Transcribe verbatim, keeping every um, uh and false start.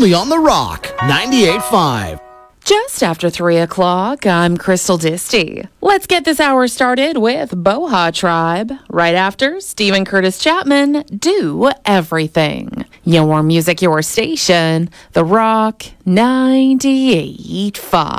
only on The Rock, ninety-eight point five. Just after three o'clock, I'm Crystal Disty. Let's get this hour started with Boha Tribe. Right after, Stephen Curtis Chapman, Do Everything. Your music, your station, The Rock, ninety-eight point five.